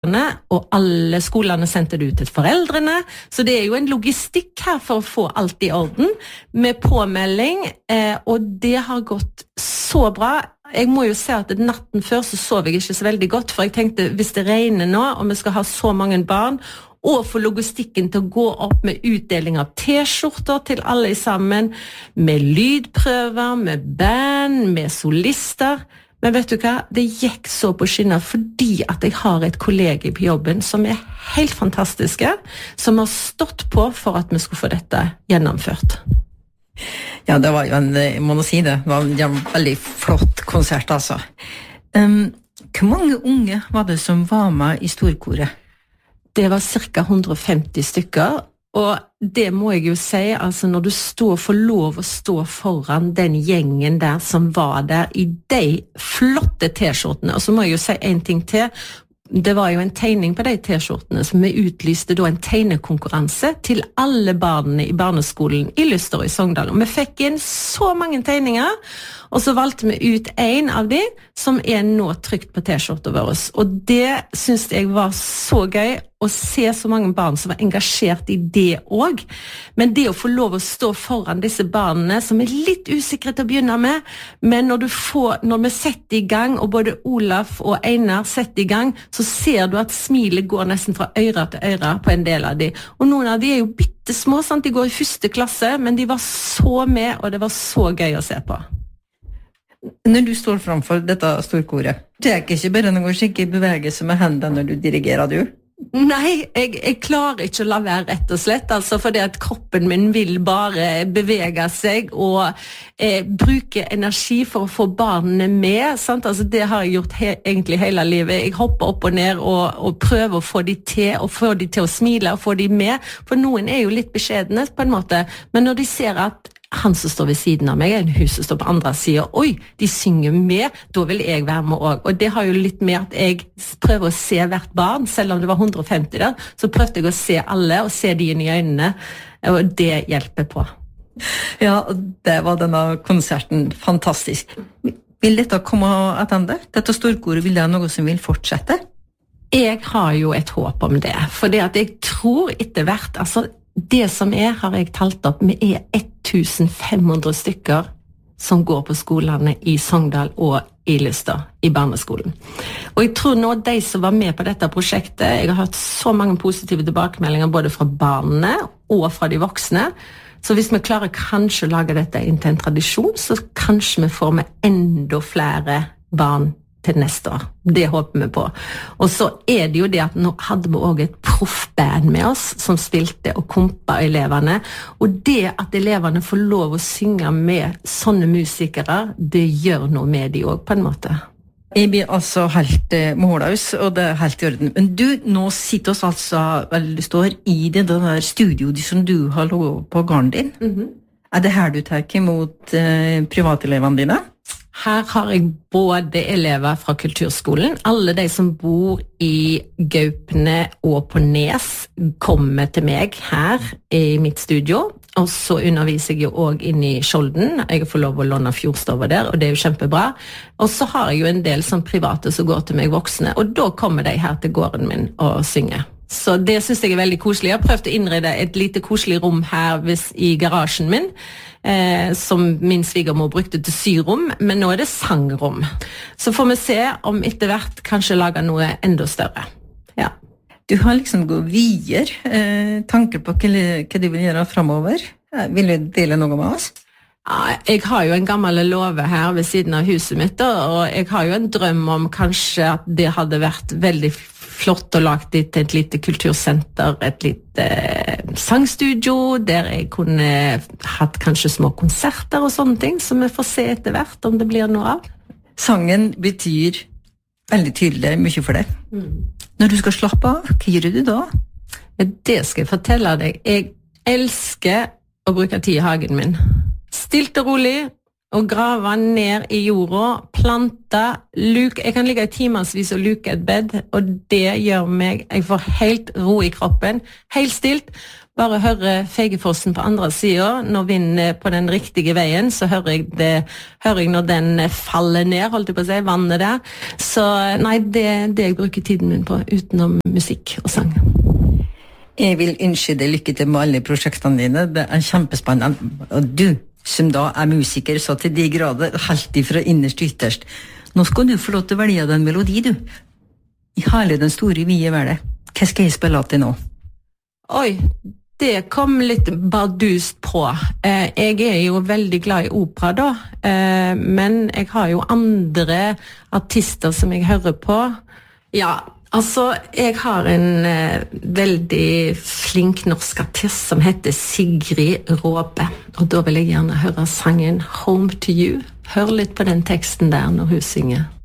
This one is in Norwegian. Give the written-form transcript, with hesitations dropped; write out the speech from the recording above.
skolene, og alle skolene sendte det ut til foreldrene, så det jo en logistikk her for å få alt i orden, med påmelding, og det har gått så bra. Jeg må jo si at natten før så sov jeg ikke så veldig godt, for jeg tenkte, hvis det regner nå, og vi skal ha så mange barn, og få logistikken til å gå opp med utdeling av t-skjorter til alle sammen, med lydprøver, med band, med solister. Men vet du hva? Det gikk så på skinner fordi at jeg har et kollega på jobben som helt fantastiske, som har stått på for at vi skulle få dette gjennomført. Ja, det var jo jeg må nå si det, var en veldig flott konsert altså. Hvor mange unge var det som var med i storkoret? Det var cirka 150 stykker, og det må jeg jo si, altså når du får lov å stå foran den gjengen der som var der i de flotte t-skjortene, og så må jeg jo si en ting til, det var jo en tegning på de t-skjortene som vi utlyste da en tegnekonkurranse til alle barnene i barneskolen i Lyster og i Sogndal, og vi fikk inn så mange tegninger, og så valgte vi ut en av de som nå trykt på t-skjorter våre, og det synes jeg var så gøy å se så mange barn som var engasjert i det også, men det å få lov å stå foran disse barnene som litt usikre til å begynne med, men når vi setter i gang, og både Olaf og Einar setter i gang, så ser du at smilet går nesten fra øyre til øyre på en del av de, og noen av de jo bittesmå, sant? De går i første klasse, men de var så med, og det var så gøy å se på. Når du står framfor dette storkoret, det ikke bare noen skikkelig bevegelse med hendene når du dirigerer, du? Nei, jeg klarer ikke å la være rett og slett, altså fordi at kroppen min vil bare bevege seg og bruke energi for å få barnene med, sant? Altså det har jeg gjort egentlig hele livet. Jeg hopper opp og ned og prøver å få de til, og få de til å smile og få de med, for noen jo litt beskjedne på en måte, men når de ser at han som står ved siden av meg, en hus som står på andre siden, oi, de synger med, da vil jeg være med også. Og det har jo litt med at jeg prøver å se hvert barn, selv om det var 150 der, så prøvde jeg å se alle, og se de inn i øynene, og det hjelper på. Ja, det var denne konserten fantastisk. Vil dette komme attende? Dette storkoret, vil det noe som vil fortsette? Jeg har jo et håp om det, for det at jeg tror etter hvert, altså det som har jeg talt opp, vi 1500 stykker som går på skolene i Sogndal og i Lyster, i barneskolen. Og jeg tror nå de som var med på dette prosjektet, jeg har hørt så mange positive tilbakemeldinger både fra barnene og fra de voksne, så hvis vi klarer kanskje å lage dette inn til en tradisjon, så kanskje vi får med enda flere barn til neste år. Det håper vi på. Og så det jo det at nå hadde vi også et proffband med oss som spilte og kompa eleverne, og det at eleverne får lov å synge med sånne musikere, det gjør noe med de også på en måte. Jeg blir altså helt målaus, og det helt i orden. Men du, nå sitter oss altså, du står i det der studioet som du har lov på garden din. Det her du tar imot privatelevene dine? Her har jeg både elever fra kulturskolen, alle de som bor i Gaupne og på Nes kommer til meg her i mitt studio, og så underviser jeg jo også inn i Skjolden, jeg får lov å låne Fjordstova der, og det jo kjempebra, og så har jeg jo en del som private som går til meg voksne, og da kommer de her til gården min og synger. Så det synes jeg veldig koselig. Jeg har prøvd å innrede et lite koselig rom her i garasjen min, som min svigermor brukte til syrom, men nå det sangrom. Så får vi se om etter hvert kanskje lage noe enda større. Ja. Du har liksom gått videre tanker på hva du vil gjøre fremover. Vil du dele noe med oss? Ja, jeg har jo en gammel låve her ved siden av huset mitt, og jeg har jo en drøm om kanskje at det hadde vært veldig flott å lage det til et lite kultursenter, et lite sangstudio, der jeg kunne hatt kanskje små konserter og sånne ting, så vi får se etter hvert om det blir noe av. Sangen betyr veldig tydelig mye for deg. Når du skal slappe av, hva gjør du da? Det skal jeg fortelle deg. Jeg elsker å bruke tid i hagen min. Stilt og rolig, og grave ned i jorda, plante, luke. Jeg kan ligge i timersvis og luke et bed, og det gjør meg, jeg får helt ro i kroppen, helt stilt, bare hører Feigefossen på andre siden, når vinden er på den riktige veien, så hører jeg når den faller ned, holdt jeg på å si, vannet der. Så nei, det er det jeg bruker tiden min på, utenom musikk og sang. Jeg vil ønske deg lykke til med alle prosjektene dine, det er kjempespennende. Og du, som da er musiker, så til de grader, helt ifra innerst ytterst. Nå skal du få lov til å velge den melodi, du. I hele den store, vide verden. Hva skal jeg spille til nå? Oi, det kom litt bardust på. Jeg er jo veldig glad i opera da, men jeg har jo andre artister som jeg hører på. Ja, altså, jeg har en veldig flink norsk artist som heter Sigrid Råbe, og da vil jeg gjerne høre sangen Home to You. Hør litt på den teksten der når hun synger.